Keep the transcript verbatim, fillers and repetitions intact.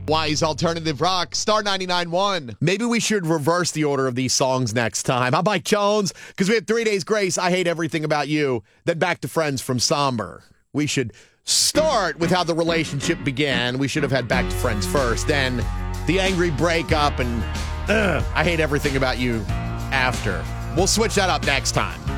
Wise Alternative Rock, Star ninety-nine point one. Maybe we should reverse the order of these songs next time. I'm Mike Jones, because we have Three Days Grace, I Hate Everything About You, then Back to Friends from Somber. We should start with how the relationship began. We should have had Back to Friends first, then the angry breakup, and uh, I Hate Everything About You after. We'll switch that up next time.